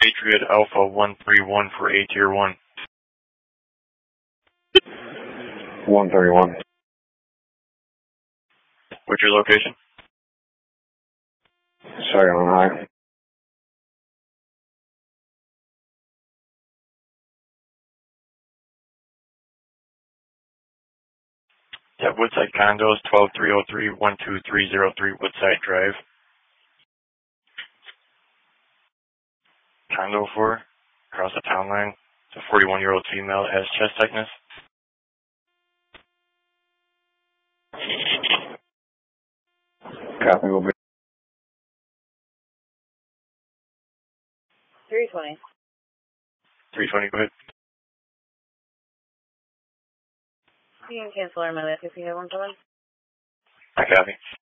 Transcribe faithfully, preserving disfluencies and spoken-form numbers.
Patriot Alpha one three one for A Tier one. one thirty-one. What's your location? Second on high. Yeah, Woodside Condos, twelve three oh three, one two three oh three Woodside Drive. Condo four, across the town line. It's a forty-one-year-old female that has chest tightness. Copy will be. three twenty. three twenty, go ahead. You can cancel our minute if you have one coming. I copy.